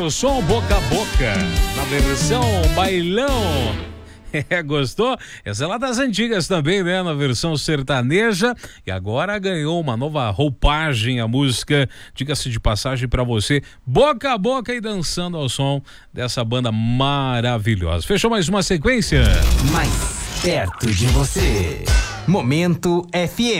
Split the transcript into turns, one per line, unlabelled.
o som Boca a Boca, na versão bailão. Gostou? Essa é lá das antigas também, né? Na versão sertaneja. E agora ganhou uma nova roupagem a música. Diga-se de passagem pra você, Boca a Boca, e dançando ao som dessa banda maravilhosa. Fechou mais uma sequência?
Mais perto de você. Momento FM.